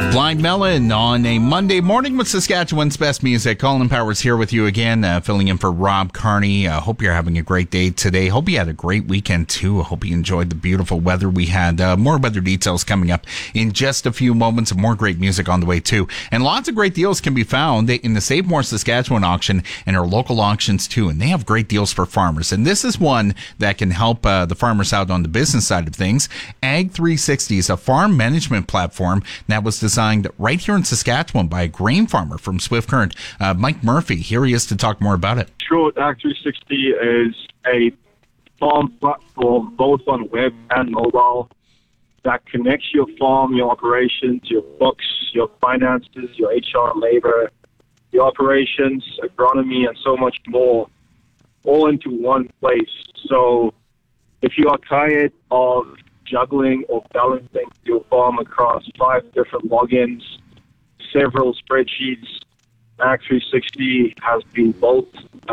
Blind Melon on a Monday morning with Saskatchewan's best music. Colin Powers here with you again, filling in for Rob Carney. Hope you're having a great day today. Hope you had a great weekend too. Hope you enjoyed the beautiful weather we had. More weather details coming up in just a few moments, and more great music on the way too. And lots of great deals can be found in the Save More Saskatchewan auction and our local auctions too. And they have great deals for farmers. And this is one that can help the farmers out on the business side of things. Ag 360 is a farm management platform that was designed right here in Saskatchewan by a grain farmer from Swift Current. Mike Murphy, here he is to talk more about it. Sure, Ag 360 is a farm platform both on web and mobile that connects your farm, your operations, your books, your finances, your HR and labor, your operations, agronomy, and so much more, all into one place. So if you are tired of juggling or balancing your farm across 5 different logins, several spreadsheets, Ag 360 has been built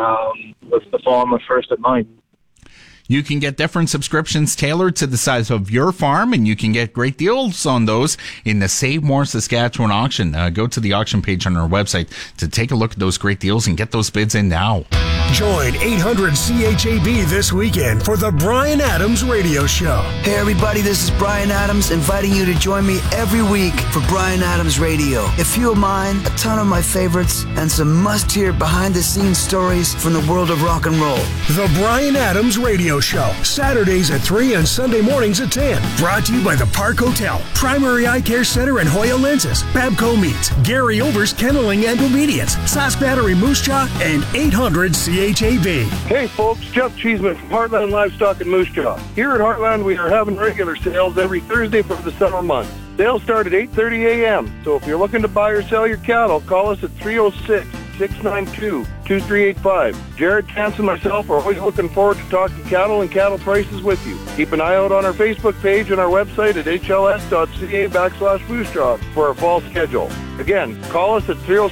with the farmer first in mind. You can get different subscriptions tailored to the size of your farm, and you can get great deals on those in the Save More Saskatchewan auction. Go to the auction page on our website to take a look at those great deals and get those bids in now. Join 800 CHAB this weekend for the Bryan Adams Radio Show. Hey everybody, this is Bryan Adams inviting you to join me every week for Bryan Adams Radio. A few of mine, a ton of my favorites, and some must-hear behind-the-scenes stories from the world of rock and roll. The Bryan Adams Radio Show, Saturdays at 3 and Sunday mornings at 10. Brought to you by the Park Hotel, Primary Eye Care Center and Hoya Lenses, Babco Meats, Gary Over's Kenneling and Obedience, Sask Battery Moose Jaw, and 800 CHAB. Hey folks, Jeff Cheeseman from Heartland Livestock in Moose Jaw. Here at Heartland, we are having regular sales every Thursday for the summer months. Sales start at 8:30 a.m., so if you're looking to buy or sell your cattle, call us at 306-692-2385. Jared, Chance, and myself are always looking forward to talking cattle and cattle prices with you. Keep an eye out on our Facebook page and our website at hls.ca/Moose Jaw for our fall schedule. Again, call us at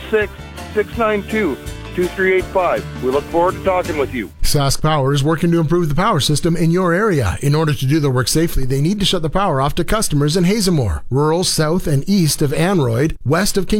306-692-2385. We look forward to talking with you. Sask Power is working to improve the power system in your area. In order to do their work safely, they need to shut the power off to customers in Hazelmore, rural south and east of Anroyd, west of King